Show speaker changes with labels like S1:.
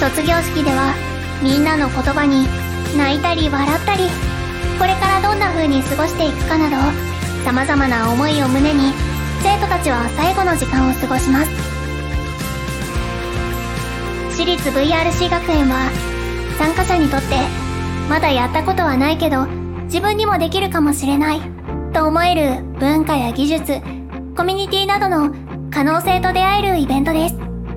S1: 卒業式ではみんなの言葉に泣いたり笑ったり、これからどんな風に過ごしていくかなど様々な思いを胸に生徒たちは最後の時間を過ごします。私立 VRC 学園は参加者にとってまだやったことはないけど自分にもできるかもしれないと思える文化や技術、コミュニティなどの可能性と出会えるイベントです。